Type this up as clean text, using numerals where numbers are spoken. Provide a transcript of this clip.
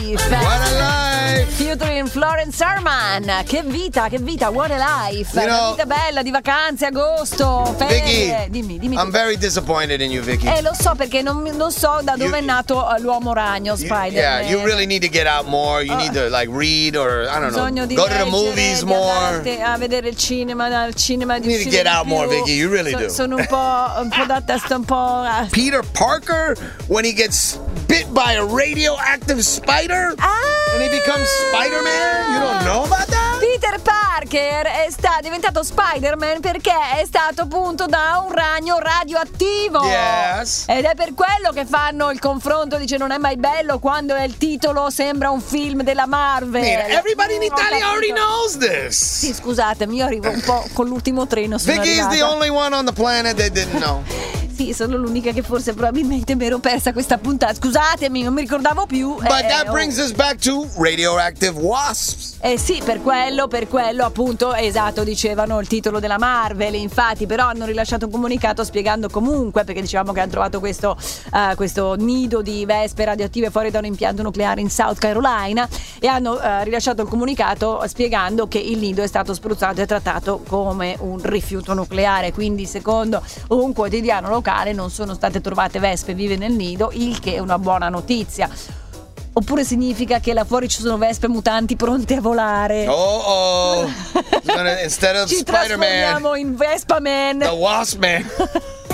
Life. What a life. Featuring Florence Arman. Che vita, what a life. Una vita bella di vacanze, agosto, ferie. Vicky, dimmi. I'm very disappointed in you, Vicky. Lo so perché non so da dove è nato l'uomo ragno, Spider-Man. Yeah, you really need to get out more. You need to like read or I don't know, go to the movies more. A vedere il cinema, You need to get out more, Vicky. You really do. Sono un po' da testa, un po'. Peter Parker, when he gets bit by a radioactive spider and he becomes Spider-Man? You don't know about that? Peter Parker è diventato Spider-Man perché è stato punto da un ragno radioattivo. Yes. Ed è per quello che fanno il confronto, dice non è mai bello quando il titolo sembra un film della Marvel. Everybody in Italia already knows this. Sì, scusatemi, io arrivo un po' con l'ultimo treno. Vicky's the only one on the planet that didn't know. Sì, sono l'unica che forse probabilmente mi ero persa questa puntata. Scusatemi, non mi ricordavo più. But that brings us back to radioactive wasps. Sì, per quello appunto, esatto, dicevano il titolo della Marvel, infatti, però hanno rilasciato un comunicato spiegando comunque, perché dicevamo che hanno trovato questo nido di vespe radioattive fuori da un impianto nucleare in South Carolina e hanno rilasciato il comunicato spiegando che il nido è stato spruzzato e trattato come un rifiuto nucleare, quindi secondo un quotidiano locale non sono state trovate vespe vive nel nido, il che è una buona notizia. Oppure significa che là fuori ci sono vespe mutanti pronte a volare. Instead of ci Spider-Man, trasformiamo in Vespa Man. the Wasp Man.